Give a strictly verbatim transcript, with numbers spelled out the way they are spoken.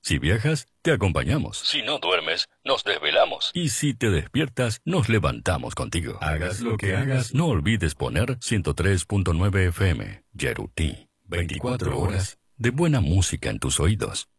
Si viajas, te acompañamos. Si no duermes, nos desvelamos. Y si te despiertas, nos levantamos contigo. Hagas lo que hagas, no olvides poner ciento tres punto nueve F M. Yeruti. veinticuatro horas de buena música en tus oídos.